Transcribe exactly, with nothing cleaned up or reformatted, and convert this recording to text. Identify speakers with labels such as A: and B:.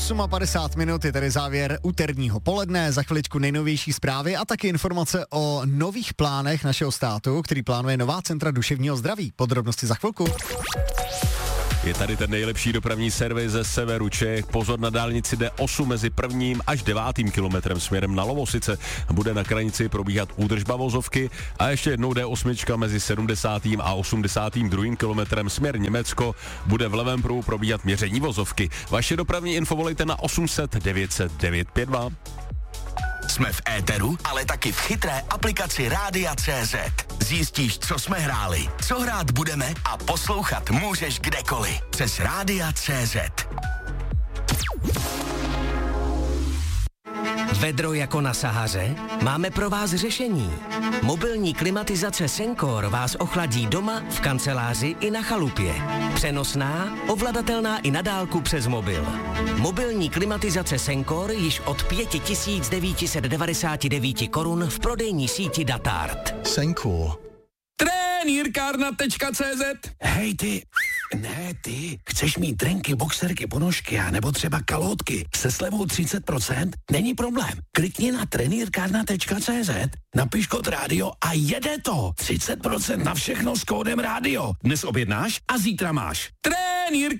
A: padesát osm minut je tady závěr úterního poledne, za chviličku nejnovější zprávy a taky informace o nových plánech našeho státu, který plánuje nová centra duševního zdraví. Podrobnosti za chvilku.
B: Je tady ten nejlepší dopravní servis ze severu Čech. Pozor, na dálnici D osm mezi prvním až devátým kilometrem směrem na Lovosice bude na krajnici probíhat údržba vozovky a ještě jednou D osm mezi sedmdesátým a osmdesátým druhým kilometrem směr Německo bude v levém pruhu probíhat měření vozovky. Vaše dopravní info volejte na osm set devět set devět pět dva.
C: Jsme v éteru, ale taky v chytré aplikaci Rádia tečka cé zet. Zjistíš, co jsme hráli, co hrát budeme a poslouchat můžeš kdekoliv. Přes Rádia tečka cé zet.
D: Vedro jako na Sahaře? Máme pro vás řešení. Mobilní klimatizace Sencor vás ochladí doma, v kanceláři i na chalupě. Přenosná, ovladatelná i na dálku přes mobil. Mobilní klimatizace Sencor již od pět tisíc devět set devadesát devět korun v prodejní síti Datart.
E: Sencor.
F: Trenýrkárna tečka cé zet. Hej ty, ne ty, chceš mít trenky, boxerky, ponožky a nebo třeba kalhotky se slevou třicet procent? Není problém. Klikni na trenýrkárna tečka cé zet, napiš kód rádio a jede to. třicet procent na všechno s kódem rádio. Dnes objednáš a zítra máš. Trenýrkárna